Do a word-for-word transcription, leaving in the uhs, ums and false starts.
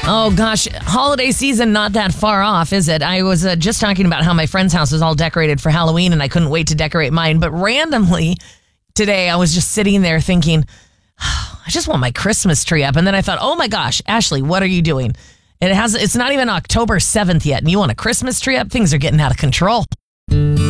Oh, gosh. Holiday season not that far off, is it? I was uh, just talking about how my friend's house is all decorated for Halloween, and I couldn't wait to decorate mine. But randomly today, I was just sitting there thinking, oh, I just want my Christmas tree up. And then I thought, oh, my gosh, Ashley, what are you doing? And it has, it's not even October seventh yet, and you want a Christmas tree up? Things are getting out of control.